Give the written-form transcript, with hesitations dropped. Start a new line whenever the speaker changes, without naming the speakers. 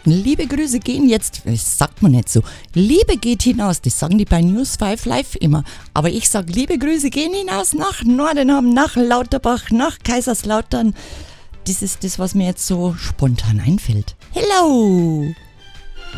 Liebe Grüße gehen jetzt, das sagt man nicht so, Liebe geht hinaus, das sagen die bei News 5 Live immer, aber ich sag, liebe Grüße gehen hinaus nach Nordenham, nach Lauterbach, nach Kaiserslautern. Das ist das, was mir jetzt so spontan einfällt. Hello!